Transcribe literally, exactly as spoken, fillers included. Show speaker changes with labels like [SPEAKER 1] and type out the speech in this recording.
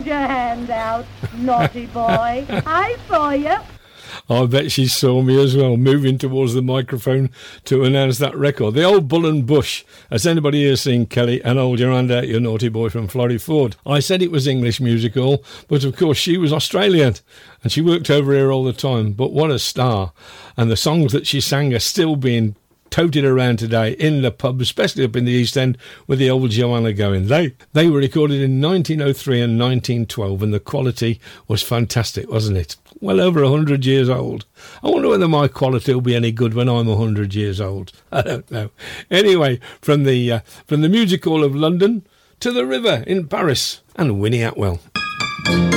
[SPEAKER 1] Hold your hand out, naughty boy. I saw you.
[SPEAKER 2] I bet she saw me as well, moving towards the microphone to announce that record. The Old Bull and Bush. Has anybody here seen Kelly and Hold Your Hand Out, You Naughty Boy from Florrie Ford? I said it was English music hall, but of course she was Australian, and she worked over here all the time. But what a star. And the songs that she sang are still being toted around today in the pub, especially up in the East End with the old Joanna going. They they were recorded in nineteen oh three and nineteen twelve, and the quality was fantastic, wasn't it? Well over one hundred years old. I wonder whether my quality will be any good when I'm one hundred years old. I don't know. Anyway, from the uh, from the Music Hall of London to the river in Paris, and Winnie Atwell.